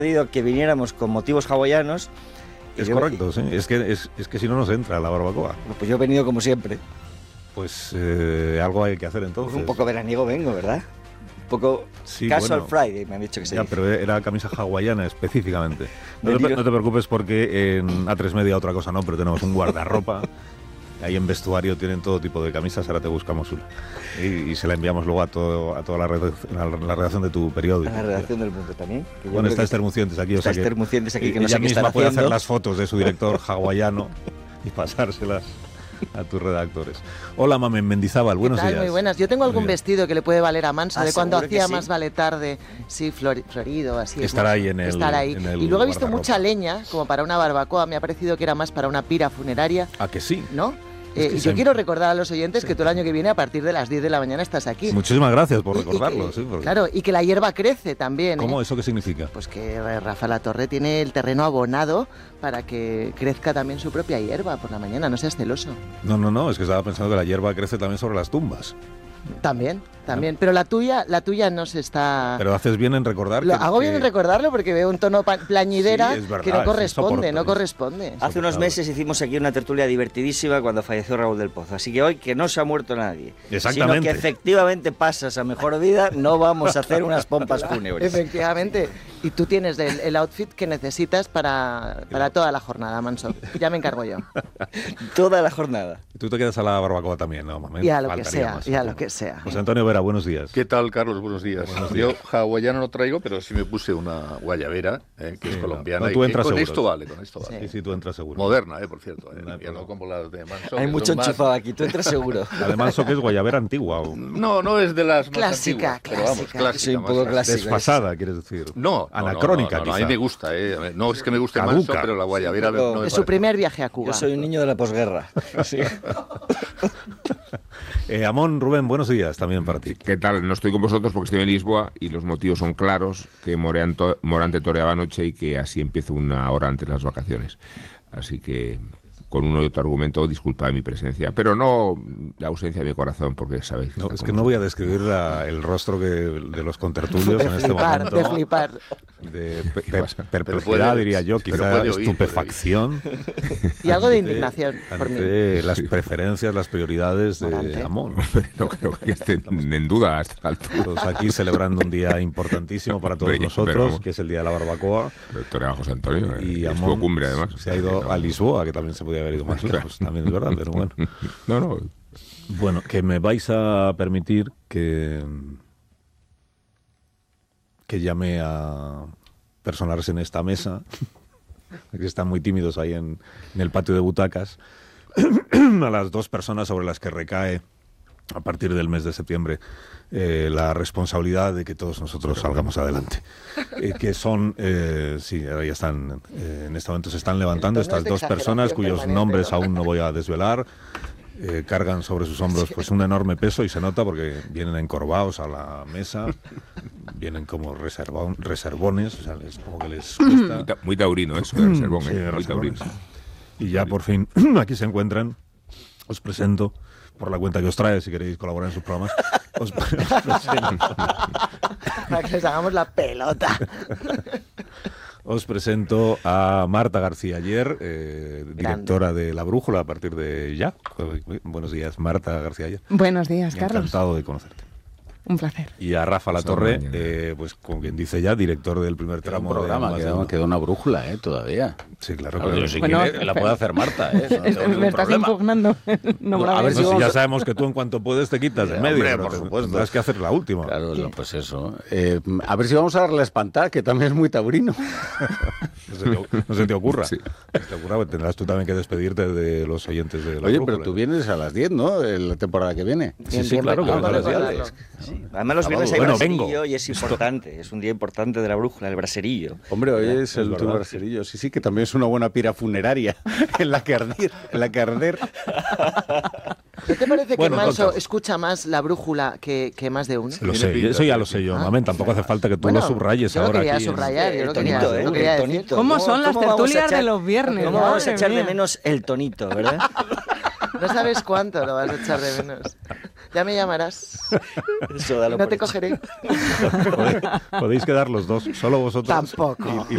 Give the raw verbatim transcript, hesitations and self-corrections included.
pedido que viniéramos con motivos hawaianos. Es correcto, sí. Es que, es, es que si no nos entra la barbacoa. Pues yo he venido como siempre. Pues eh, algo hay que hacer entonces. Pues un poco veraniego vengo, ¿verdad? Un poco sí, casual bueno, Friday, me han dicho que se ya, dice. pero era camisa hawaiana específicamente. No te, no te preocupes porque en A tres Media otra cosa no, pero tenemos un guardarropa. Ahí en vestuario tienen todo tipo de camisas, ahora te buscamos una. Y, y se la enviamos luego a, todo, a toda la, red, a la redacción de tu periódico. A la redacción del Mundo también. Bueno, está Esther Mucientes aquí. Está o sea Esther Mucientes aquí, que ella no sé qué misma están puede haciendo. hacer las fotos de su director hawaiano y pasárselas a tus redactores. Hola, Mamen Mendizábal, buenos ¿Qué tal? días. Muy buenas. Yo tengo algún vestido que le puede valer a Manso, Ah, de cuando hacía sí. Más vale tarde, sí, flor, florido, así. Estará ahí en el Estar ahí. en el y luego he visto guardarropa. mucha leña, como para una barbacoa, me ha parecido que era más para una pira funeraria, ¿A que sí? ¿no? Es Eh, que y se- yo quiero recordar a los oyentes Sí. que tú el año que viene, a partir de las diez de la mañana, estás aquí. Muchísimas gracias por Y- y recordarlo. que- sí, porque- Claro, y que la hierba crece también. ¿Cómo? ¿eh? ¿Eso qué significa? Pues que eh, Rafa La Torre tiene el terreno abonado para que crezca también su propia hierba por la mañana, no seas celoso. No, no, no, es que estaba pensando que la hierba crece también sobre las tumbas. También, también. Pero la tuya, la tuya no se está... Pero haces bien en recordar Lo que... hago bien que- en recordarlo porque veo un tono pa- plañidera Sí, es verdad, que no es corresponde, insoportable. no corresponde. Hace unos meses hicimos aquí una tertulia divertidísima cuando falleció Raúl del Pozo. Así que hoy, que no se ha muerto nadie, Exactamente. sino que efectivamente pasas a mejor vida, no vamos a hacer unas pompas fúnebres. Efectivamente. Y tú tienes el, el outfit que necesitas para, para toda la jornada, Manso. Ya me encargo yo. Toda la jornada. Tú te quedas a la barbacoa también, ¿no, Mamen? Y a lo que Faltaría sea, más. y a lo que sea. José Antonio Vera, buenos días. ¿Qué tal, Carlos? Buenos días. Buenos Yo días. hawaiano no traigo, pero sí me puse una guayabera, eh, que Sí, es no. colombiana. No, y tú que entras con seguro. esto vale, con esto vale. Sí, sí, tú entras seguro. Moderna, eh, por cierto. Eh, No hay ya problema. no como las de Manso. Hay que mucho son más- enchufado aquí, tú entras seguro. Además, eso que es guayabera antigua o No, no es de las más Clásica, antiguas, pero vamos, clásica. clásica. Soy un más poco clásica. clásico. desfasada, quieres decir. No, no, Anacrónica, no, no, no, no, a quizá. mí me gusta, eh. No es que me guste Caduca. Manso, pero la guayabera Sí, pero no me Es su parece. primer viaje a Cuba. Yo soy un niño de la posguerra. Sí. Eh, Amón, Rubén, buenos días también para ti. ¿Qué tal? No estoy con vosotros porque estoy en Lisboa y los motivos son claros, que Moreanto- Morante toreaba anoche y que así empiezo una hora antes las vacaciones. Así que, con uno y otro argumento, disculpa mi presencia, pero no la ausencia de mi corazón, porque sabéis... No, está es con que no voy a describir la- el rostro que, de los contertulios de en este flipar, momento. de flipar. De pe- ¿Qué pe- pasa? perplejidad, puede- diría yo, pero quizá puede oír, estupefacción. Y algo de ante- indignación por mí. ante las preferencias, las pioridades de Morante. Amón. No creo que estén en duda a esta altura. Todos aquí celebrando un día importantísimo para todos Hombre, nosotros, pero vamos. que es el Día de la Barbacoa. Pero toreaba José Antonio, eh, Y es Amón su cumbre, además. se ha ido a Lisboa, que también se podía haber ido más lejos, también es verdad, pero bueno. No, no, Bueno, que me vais a permitir que, que llame a personarse en esta mesa, que están muy tímidos ahí en, en el patio de butacas, a las dos personas sobre las que recae a partir del mes de septiembre eh, la responsabilidad de que todos nosotros salgamos adelante. Eh, que son, eh, sí, ahora ya están, eh, en este momento se están levantando El tono estas es de dos personas exageración cuyos permanente, nombres ¿no? aún no voy a desvelar. Eh, cargan sobre sus hombros pues un enorme peso y se nota porque vienen encorvados a la mesa, vienen como reserva- reservones, o sea, les, como que les cuesta. muy, ta- muy taurino eso, de reservón, Sí, eh, muy reservones. taurino. Y ya por fin aquí se encuentran. Os presento, por la cuenta que os trae, si queréis colaborar en sus programas, os, os presento, Para que les hagamos la pelota. os presento a Marta García Ayer, eh, directora de La Brújula a partir de ya. Buenos días, Marta García Ayer. Buenos días, Carlos. Encantado de conocerte. Un placer. Y a Rafa La Pasado Torre, mañana. eh, pues como quien dice ya, director del primer Queda un tramo programa, de Más de queda, Uno. queda una brújula, ¿eh? Todavía. Sí, claro. Claro, claro. yo si Bueno, quiere, la puede hacer Marta, ¿eh? Eso no tengo Me ningún estás problema. impugnando. No, Bueno, a a ver ver si No, si vamos ya a- sabemos que tú en cuanto puedes te quitas de Eh, medio, hombre, pero por te- supuesto. tendrás que hacer la última. Claro, no, pues eso. Eh, a ver si vamos a darle a espantar, que también es muy taurino. No se te, no se te ocurra. Sí. No se te ocurra, porque tendrás tú también que despedirte de los oyentes de La Oye, Brújula. pero tú vienes a las diez, ¿no? En la temporada que viene. Sí, sí, claro que Vamos vengo a a las diez. recordarlo. Sí. Además los viernes hay Bueno, braserillo vengo. y es importante, es un día importante de la brújula, el braserillo. Hombre, hoy es Es el verdad. último braserillo. Sí, sí, que también es una buena pira funeraria en la que arder. En la que arder. ¿No te parece Bueno, que Manso contaos. escucha más la brújula que, que más de uno? Lo Tiene sé, pinta, eso ya sí, lo sí. sé yo. Ah. Mamen, tampoco hace falta que tú Bueno, lo subrayes yo lo ahora quería aquí en- subrayar, yo lo El quería, tonito, ¿eh? lo quería El decir. tonito. ¿Cómo son las vamos a tertulias echar- de los viernes? ¿Cómo vamos a Madre echar de mía. menos el tonito, verdad? No sabes cuánto lo vas a echar de menos. Ya me llamarás. Eso, dalo No por te hecho. cogeré. Podéis, podéis quedar los dos, solo vosotros. Tampoco. Y, y